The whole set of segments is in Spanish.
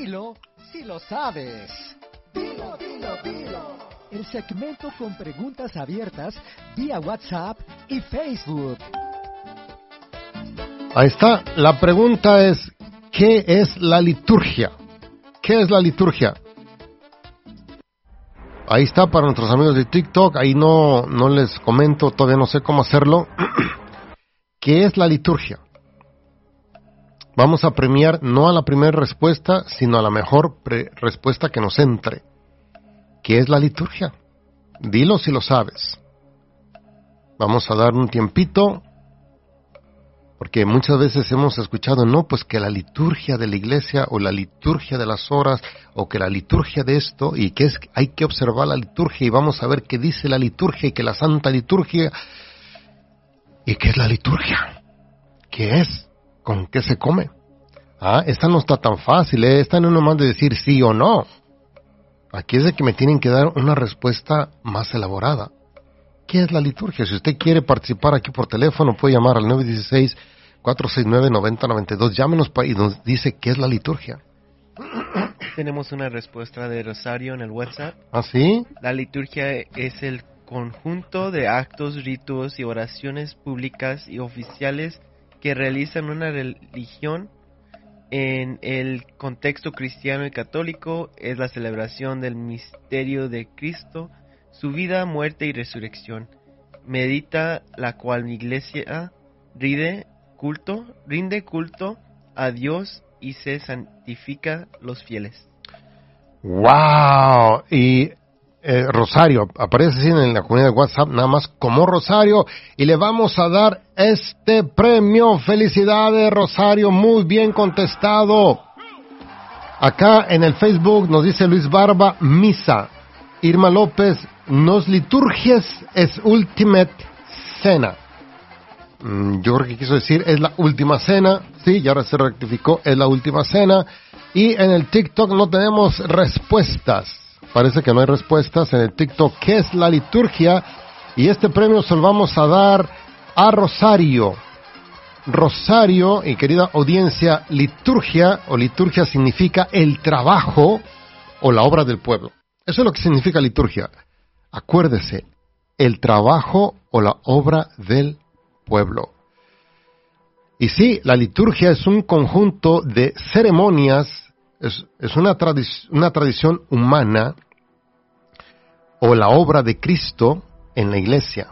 Dilo si lo sabes. Dilo, dilo, dilo. El segmento con preguntas abiertas vía WhatsApp y Facebook. Ahí está. La pregunta es, ¿qué es la liturgia? ¿Qué es la liturgia? Ahí está para nuestros amigos de TikTok. Ahí no les comento, todavía no sé cómo hacerlo. ¿Qué es la liturgia? Vamos a premiar no a la primera respuesta, sino a la mejor respuesta que nos entre. ¿Qué es la liturgia? Dilo si lo sabes. Vamos a dar un tiempito, porque muchas veces hemos escuchado, no, pues que la liturgia de la iglesia, o la liturgia de las horas, o que la liturgia de esto, y que hay que observar la liturgia, y vamos a ver qué dice la liturgia, y que la santa liturgia. ¿Y qué es la liturgia? ¿Qué es? ¿Con qué se come? Esta no está tan fácil, esta no es nomás de decir sí o no. Aquí es de que me tienen que dar una respuesta más elaborada. ¿Qué es la liturgia? Si usted quiere participar aquí por teléfono, puede llamar al 916-469-9092. Llámenos y nos dice qué es la liturgia. Tenemos una respuesta de Rosario en el WhatsApp. ¿Ah, sí? La liturgia es el conjunto de actos, ritos y oraciones públicas y oficiales que realizan una religión en el contexto cristiano y católico. Es la celebración del misterio de Cristo, su vida, muerte y resurrección, medita la cual la iglesia rinde culto a Dios y se santifica los fieles. ¡Wow! Y Rosario, aparece así en la comunidad de WhatsApp, nada más como Rosario, y le vamos a dar este premio. ¡Felicidades, Rosario! Muy bien contestado. Acá en el Facebook nos dice Luis Barba, misa. Irma López, nos liturgias es ultimate cena. Yo creo que quiso decir es la última cena. Sí, y ahora se rectificó, es la última cena. Y en el TikTok no tenemos respuestas. Parece que no hay respuestas en el TikTok. ¿Qué es la liturgia? Y este premio se lo vamos a dar a Rosario. Rosario, y querida audiencia, liturgia significa el trabajo o la obra del pueblo. Eso es lo que significa liturgia. Acuérdese, el trabajo o la obra del pueblo. Y sí, la liturgia es un conjunto de ceremonias, es una tradición humana o la obra de Cristo en la iglesia,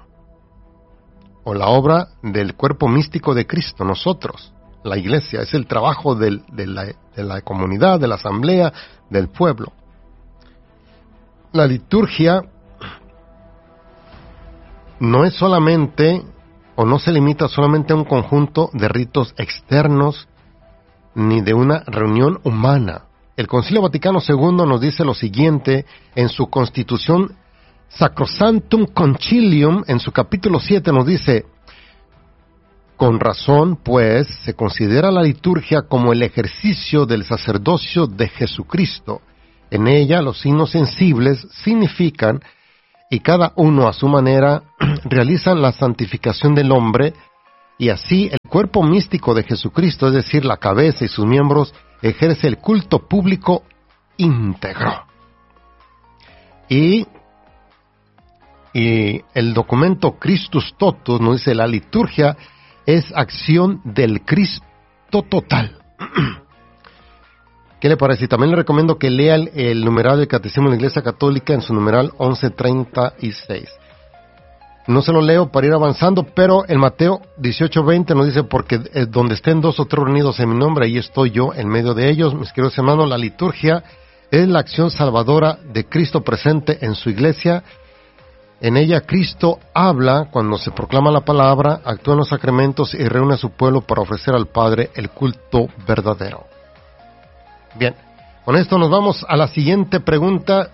o la obra del cuerpo místico de Cristo, nosotros, la iglesia, es el trabajo de la comunidad, de la asamblea, del pueblo. La liturgia no es solamente, o no se limita solamente a un conjunto de ritos externos, ni de una reunión humana. El Concilio Vaticano II nos dice lo siguiente en su Constitución Sacrosanctum Concilium, en su capítulo 7 nos dice: con razón, pues, se considera la liturgia como el ejercicio del sacerdocio de Jesucristo. En ella los signos sensibles significan, y cada uno a su manera, realizan la santificación del hombre, y así el cuerpo místico de Jesucristo, es decir, la cabeza y sus miembros, ejerce el culto público íntegro. Y el documento Christus Totus nos dice: la liturgia es acción del Cristo total. ¿Qué le parece? Y también le recomiendo que lea el numeral del Catecismo de la Iglesia Católica en su numeral 1136. No se lo leo para ir avanzando, pero en Mateo 18:20 nos dice: porque donde estén dos o tres reunidos en mi nombre, ahí estoy yo en medio de ellos. Mis queridos hermanos, la liturgia es la acción salvadora de Cristo presente en su iglesia. En ella Cristo habla cuando se proclama la palabra, actúa en los sacramentos y reúne a su pueblo para ofrecer al Padre el culto verdadero. Bien, con esto nos vamos a la siguiente pregunta.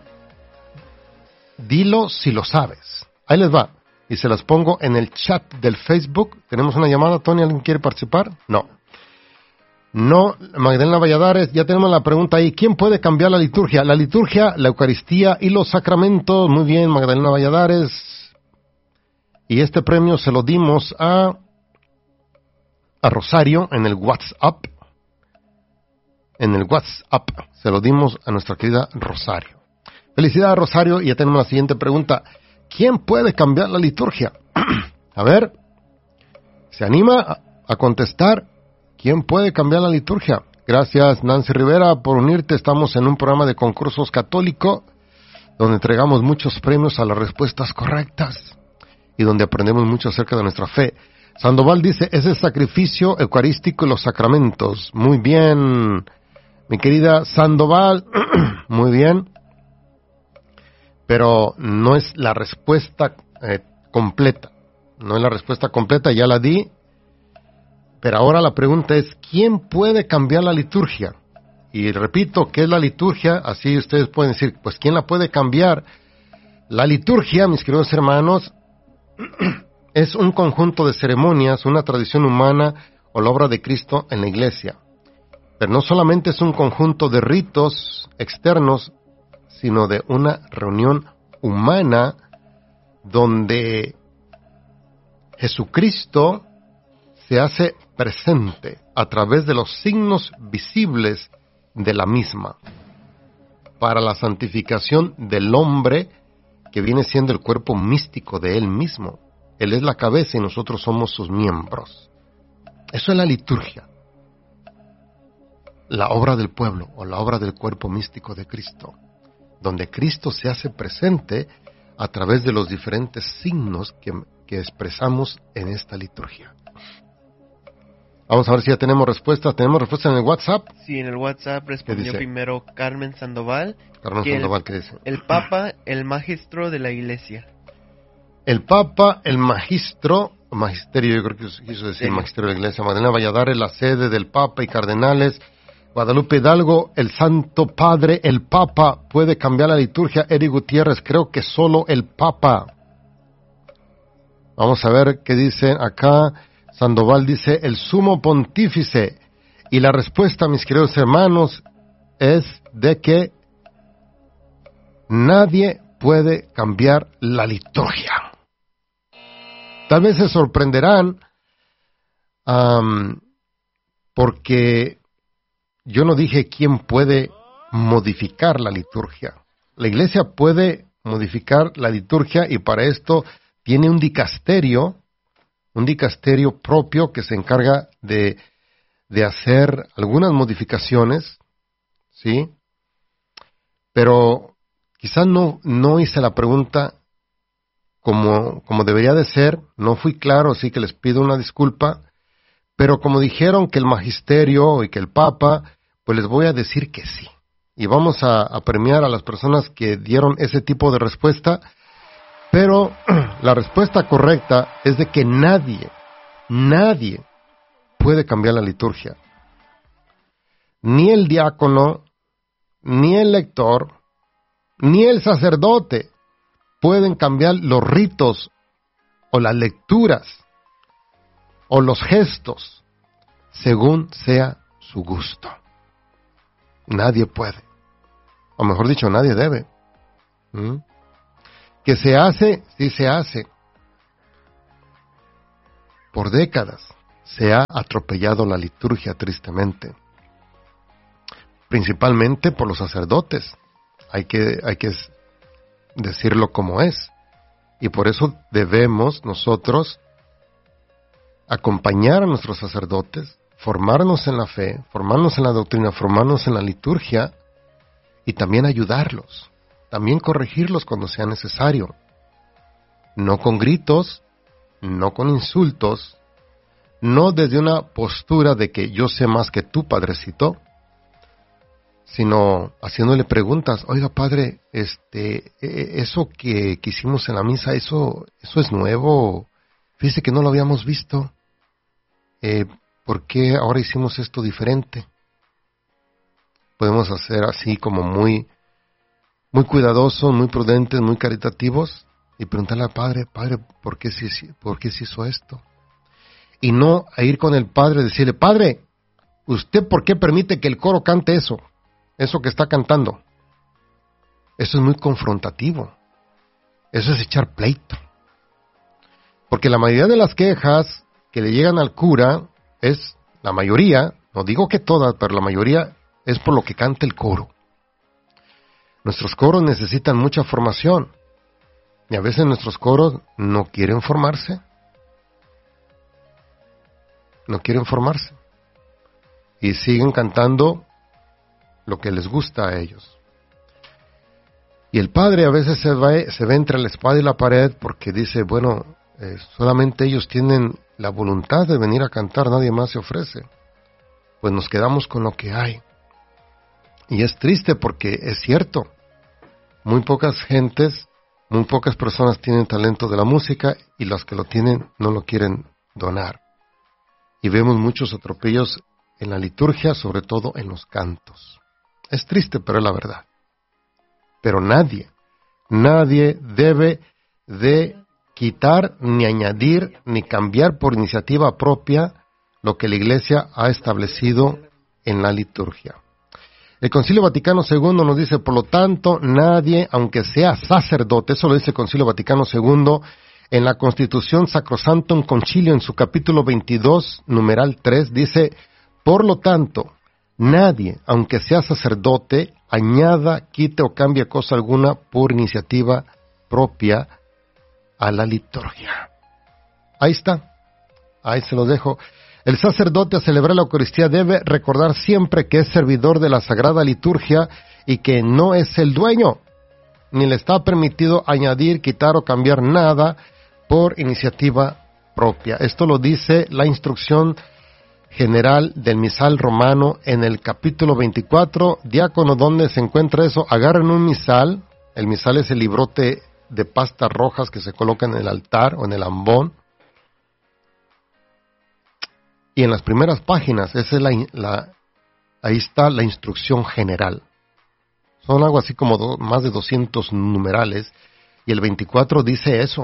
Dilo si lo sabes. Ahí les va. Y se las pongo en el chat del Facebook. ¿Tenemos una llamada, Tony? ¿Alguien quiere participar? No. No, Magdalena Valladares, ya tenemos la pregunta ahí. ¿Quién puede cambiar la liturgia? La liturgia, la Eucaristía y los sacramentos. Muy bien, Magdalena Valladares. Y este premio se lo dimos a Rosario en el WhatsApp. en el WhatsApp. Se lo dimos a nuestra querida Rosario. Felicidades, Rosario. Y ya tenemos la siguiente pregunta. ¿Quién puede cambiar la liturgia? A ver, ¿se anima a contestar? ¿Quién puede cambiar la liturgia? Gracias, Nancy Rivera, por unirte. Estamos en un programa de concursos católico donde entregamos muchos premios a las respuestas correctas y donde aprendemos mucho acerca de nuestra fe. Sandoval dice, es el sacrificio eucarístico y los sacramentos. Muy bien, mi querida Sandoval, muy bien. Pero no es la respuesta completa. No es la respuesta completa, ya la di. Pero ahora la pregunta es, ¿quién puede cambiar la liturgia? Y repito, ¿qué es la liturgia? Así ustedes pueden decir, pues ¿quién la puede cambiar? La liturgia, mis queridos hermanos, es un conjunto de ceremonias, una tradición humana o la obra de Cristo en la iglesia. Pero no solamente es un conjunto de ritos externos, sino de una reunión humana donde Jesucristo se hace presente a través de los signos visibles de la misma para la santificación del hombre que viene siendo el cuerpo místico de él mismo. Él es la cabeza y nosotros somos sus miembros. Eso es la liturgia, la obra del pueblo o la obra del cuerpo místico de Cristo, donde Cristo se hace presente a través de los diferentes signos que expresamos en esta liturgia. Vamos a ver si ya tenemos respuesta. ¿Tenemos respuesta en el WhatsApp? Sí, en el WhatsApp respondió primero Carmen Sandoval. Carmen Sandoval, ¿qué dice? El Papa, el Magistro de la Iglesia. El Papa, el Magisterio, yo creo que quiso decir Magisterio de la Iglesia. Magdalena Valladares, la sede del Papa y cardenales. Guadalupe Hidalgo, el Santo Padre, el Papa puede cambiar la liturgia. Eric Gutiérrez, creo que solo el Papa. Vamos a ver qué dice acá. Sandoval dice, el Sumo Pontífice. Y la respuesta, mis queridos hermanos, es de que nadie puede cambiar la liturgia. Tal vez se sorprenderán porque yo no dije quién puede modificar la liturgia. La Iglesia puede modificar la liturgia y para esto tiene un dicasterio propio que se encarga de hacer algunas modificaciones, ¿sí? Pero quizás no hice la pregunta como debería de ser, no fui claro, así que les pido una disculpa, pero como dijeron que el magisterio y que el Papa, pues les voy a decir que sí. Y vamos a premiar a las personas que dieron ese tipo de respuesta, pero la respuesta correcta es de que nadie puede cambiar la liturgia. Ni el diácono, ni el lector, ni el sacerdote pueden cambiar los ritos o las lecturas o los gestos según sea su gusto. Nadie puede. O mejor dicho, nadie debe. Que se hace, sí se hace. Por décadas se ha atropellado la liturgia tristemente. Principalmente por los sacerdotes. Hay que decirlo como es. Y por eso debemos nosotros acompañar a nuestros sacerdotes, formarnos en la fe, formarnos en la doctrina, formarnos en la liturgia y también ayudarlos. También corregirlos cuando sea necesario. No con gritos, no con insultos, no desde una postura de que yo sé más que tú, padrecito, sino haciéndole preguntas. Oiga, padre, eso que hicimos en la misa, eso es nuevo. Fíjese que no lo habíamos visto. ¿Por qué ahora hicimos esto diferente? Podemos hacer así como muy cuidadosos, muy prudentes, muy caritativos y preguntarle al padre, ¿por qué se hizo esto? Y no a ir con el padre y decirle, padre, ¿usted por qué permite que el coro cante eso que está cantando? Eso es muy confrontativo. Eso es echar pleito. Porque la mayoría de las quejas que le llegan al cura la mayoría, no digo que todas, pero la mayoría es por lo que canta el coro. Nuestros coros necesitan mucha formación. Y a veces nuestros coros no quieren formarse. No quieren formarse. Y siguen cantando lo que les gusta a ellos. Y el padre a veces se ve entre la espada y la pared porque dice, bueno, solamente ellos tienen la voluntad de venir a cantar, nadie más se ofrece. Pues nos quedamos con lo que hay. Y es triste porque es cierto, muy pocas personas tienen talento de la música y las que lo tienen no lo quieren donar. Y vemos muchos atropellos en la liturgia, sobre todo en los cantos. Es triste, pero es la verdad. Pero nadie debe de quitar, ni añadir, ni cambiar por iniciativa propia lo que la Iglesia ha establecido en la liturgia. El Concilio Vaticano II nos dice, por lo tanto, nadie, aunque sea sacerdote, eso lo dice el Concilio Vaticano II, en la Constitución Sacrosanctum Concilio, en su capítulo 22, numeral 3, dice, por lo tanto, nadie, aunque sea sacerdote, añada, quite o cambie cosa alguna por iniciativa propia a la liturgia. Ahí está, ahí se lo dejo. El sacerdote a celebrar la Eucaristía debe recordar siempre que es servidor de la Sagrada Liturgia y que no es el dueño, ni le está permitido añadir, quitar o cambiar nada por iniciativa propia. Esto lo dice la instrucción general del misal romano en el capítulo 24. Diácono, ¿dónde se encuentra eso? Agarren un misal. El misal es el librote de pastas rojas que se coloca en el altar o en el ambón. Y en las primeras páginas, esa es ahí está la instrucción general. Son algo así como más de 200 numerales. Y el 24 dice eso.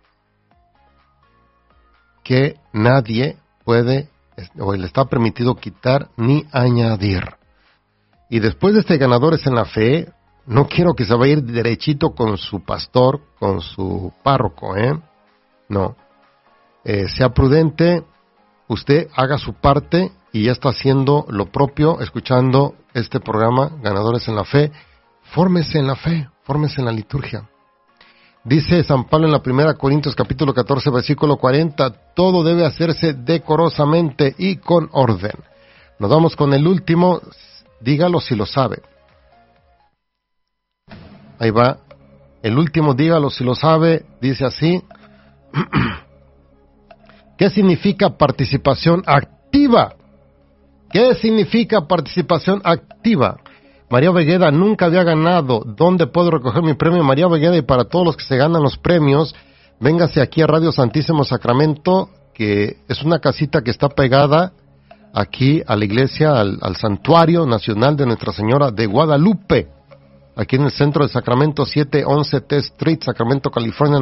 Que nadie puede o le está permitido quitar ni añadir. Y después de este Ganadores en la Fe, no quiero que se vaya a ir derechito con su pastor, con su párroco, No. Sea prudente, usted haga su parte y ya está haciendo lo propio, escuchando este programa, Ganadores en la Fe. Fórmese en la fe, fórmese en la liturgia. Dice San Pablo en la 1 Corintios capítulo 14 versículo 40, todo debe hacerse decorosamente y con orden. Nos vamos con el último, dígalo si lo sabe. Ahí va, el último, dígalo si lo sabe, dice así. ¿Qué significa participación activa? ¿Qué significa participación activa? María Vegueda nunca había ganado. ¿Dónde puedo recoger mi premio, María Vegueda? Y para todos los que se ganan los premios, véngase aquí a Radio Santísimo Sacramento, que es una casita que está pegada aquí a la iglesia, al Santuario Nacional de Nuestra Señora de Guadalupe, aquí en el centro de Sacramento, 711 T Street, Sacramento, California,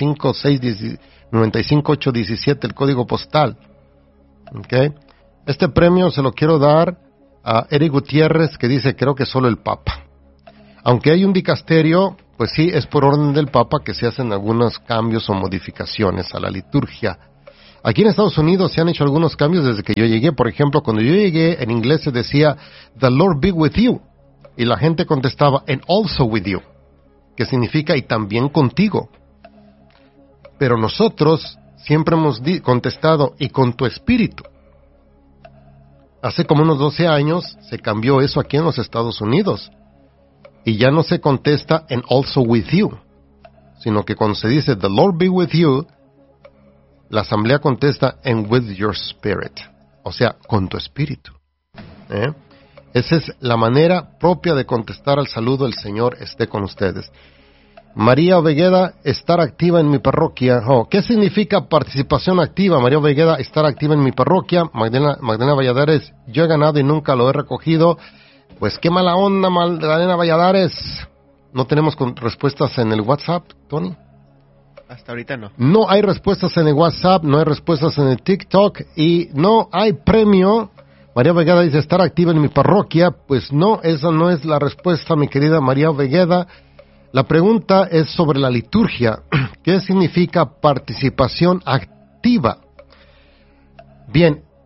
95817, el código postal. ¿Okay? Este premio se lo quiero dar a Eric Gutiérrez, que dice, creo que solo el Papa. Aunque hay un dicasterio, pues sí, es por orden del Papa que se hacen algunos cambios o modificaciones a la liturgia. Aquí en Estados Unidos se han hecho algunos cambios desde que yo llegué. Por ejemplo, cuando yo llegué, en inglés se decía, The Lord be with you. Y la gente contestaba, and also with you, que significa, y también contigo. Pero nosotros siempre hemos contestado, y con tu espíritu. Hace como unos 12 años se cambió eso aquí en los Estados Unidos. Y ya no se contesta and also with you, sino que cuando se dice the Lord be with you, la asamblea contesta and with your spirit, o sea, con tu espíritu. Esa es la manera propia de contestar al saludo, el Señor esté con ustedes. María Vegueda, estar activa en mi parroquia. ¿Qué significa participación activa? María Vegueda, estar activa en mi parroquia. Magdalena Valladares, yo he ganado y nunca lo he recogido. Pues qué mala onda, Magdalena Valladares. ¿No tenemos respuestas en el WhatsApp, Tony? Hasta ahorita no. No hay respuestas en el WhatsApp, no hay respuestas en el TikTok y no hay premio. María Vegueda dice, estar activa en mi parroquia. Pues no, esa no es la respuesta, mi querida María Vegueda. La pregunta es sobre la liturgia. ¿Qué significa participación activa? Bien,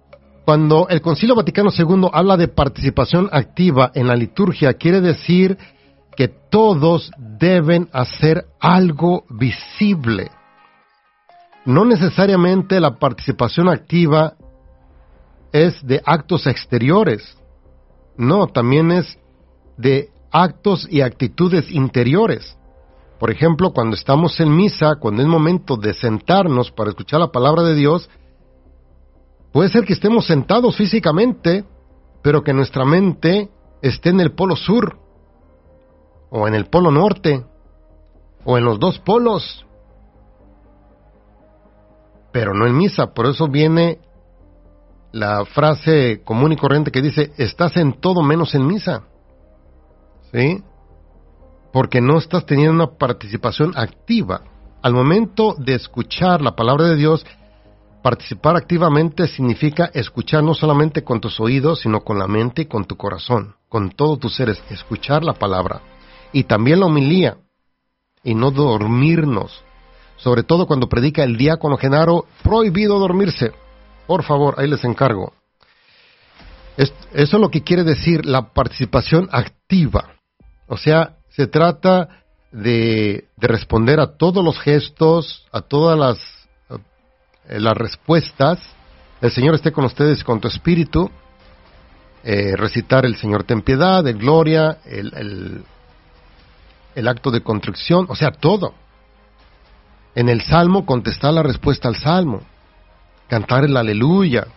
Cuando el Concilio Vaticano II habla de participación activa en la liturgia, quiere decir que todos deben hacer algo visible. No necesariamente la participación activa es de actos exteriores. No, también es de actos y actitudes interiores. Por ejemplo, cuando estamos en misa, cuando es momento de sentarnos para escuchar la palabra de Dios, puede ser que estemos sentados físicamente, pero que nuestra mente esté en el polo sur, o en el polo norte, o en los dos polos, pero no en misa. Por eso viene la frase común y corriente que dice, estás en todo menos en misa. ¿Sí? Porque no estás teniendo una participación activa. Al momento de escuchar la palabra de Dios, participar activamente significa escuchar no solamente con tus oídos, sino con la mente y con tu corazón, con todos tus seres, escuchar la palabra. Y también la homilía, y no dormirnos. Sobre todo cuando predica el diácono Genaro, prohibido dormirse. Por favor, ahí les encargo. Eso es lo que quiere decir la participación activa. O sea, se trata de responder a todos los gestos, a todas las respuestas. El Señor esté con ustedes, con tu espíritu. Recitar el Señor ten piedad, el gloria, el acto de contrición, o sea, todo. En el Salmo, contestar la respuesta al Salmo. Cantar el aleluya.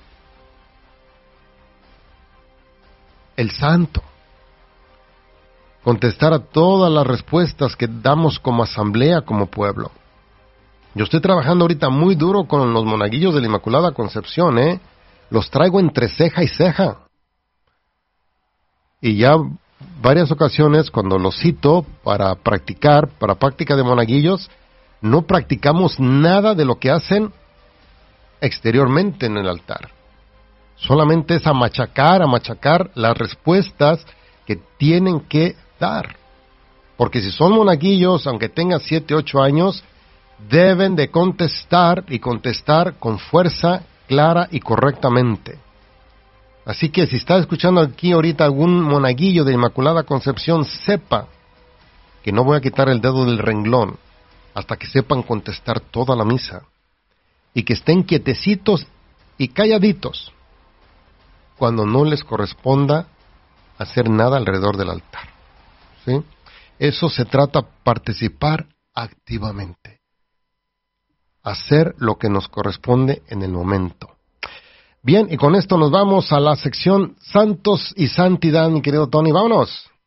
El santo. Contestar a todas las respuestas que damos como asamblea, como pueblo. Yo estoy trabajando ahorita muy duro con los monaguillos de la Inmaculada Concepción, Los traigo entre ceja y ceja. Y ya varias ocasiones cuando los cito para práctica de monaguillos, no practicamos nada de lo que hacen exteriormente en el altar. Solamente es a machacar las respuestas que tienen que dar. Porque si son monaguillos, aunque tengan 7, 8 años, deben de contestar y contestar con fuerza, clara y correctamente. Así que si está escuchando aquí ahorita algún monaguillo de Inmaculada Concepción, sepa que no voy a quitar el dedo del renglón hasta que sepan contestar toda la misa. Y que estén quietecitos y calladitos cuando no les corresponda hacer nada alrededor del altar. ¿Sí? Eso se trata, participar activamente. Hacer lo que nos corresponde en el momento. Bien, y con esto nos vamos a la sección Santos y Santidad, mi querido Tony. ¡Vámonos!